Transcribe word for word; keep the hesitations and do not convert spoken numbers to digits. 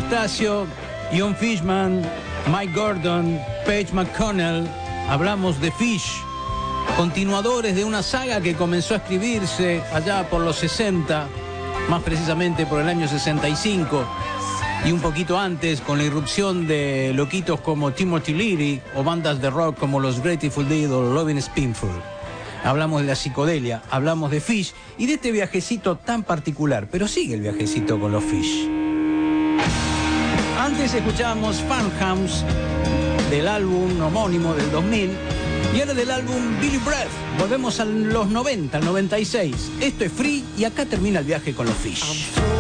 Anastasio, Ian Fishman, Mike Gordon, Paige McConnell. Hablamos de Fish, continuadores de una saga que comenzó a escribirse allá por los sesenta, más precisamente por el año sesenta y cinco, y un poquito antes con la irrupción de loquitos como Timothy Leary o bandas de rock como los Grateful Dead o Lovin' Spoonful. Hablamos de la psicodelia, hablamos de Fish y de este viajecito tan particular, pero sigue el viajecito con los Fish. Antes escuchábamos Farmhouse del álbum homónimo del dos mil y ahora del álbum Billy Breath. Volvemos a los noventa, al noventa y seis. Esto es Free y acá termina el viaje con los Fish.